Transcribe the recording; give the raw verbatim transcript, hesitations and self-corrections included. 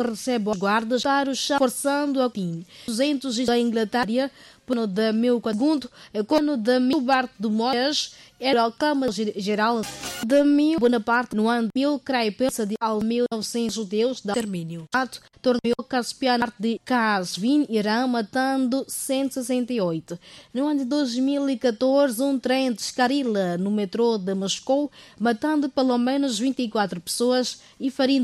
recebe os guardas para o chão, forçando a fim. duzentos da Inglaterra, no de mil e quatrocentos, quando de mil Bart de Moyes era o Câmara-Geral de mil Bonaparte no ano mil, creio, pensa de ao mil e novecentos judeus da termínio. Torneou Caspiano de Kazvin, Irã, matando cento e sessenta e oito. No ano de dois mil e catorze, um trem descarrila no metrô de Moscou, matando pelo menos vinte e quatro pessoas e ferindo